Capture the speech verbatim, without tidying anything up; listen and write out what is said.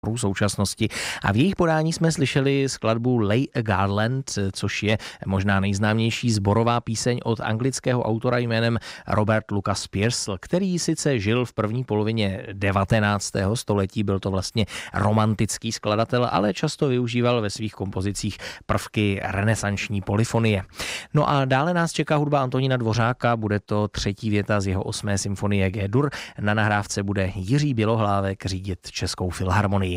současnosti. A v jejich podání jsme slyšeli skladbu Lay a Garland, což je možná nejznámější sborová píseň od anglického autora jménem Robert Lucas Pearsall, který sice žil v první polovině devatenáctého století, byl to vlastně romantický skladatel, ale často využíval ve svých kompozicích prvky renesanční polyfonie. No a dále nás čeká hudba Antonína Dvořáka, bude to třetí věta z jeho osmé symfonie G-dur. Na nahrávce bude Jiří Bělohlávek řídit Českou filharmonii.